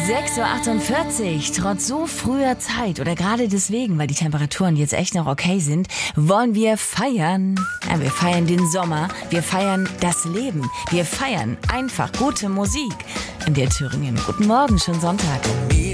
6:48 Uhr, trotz so früher Zeit oder gerade deswegen, weil die Temperaturen jetzt echt noch okay sind, wollen wir feiern. Ja, wir feiern den Sommer, wir feiern das Leben, wir feiern einfach gute Musik. In der Thüringen. Guten Morgen, schon Sonntag.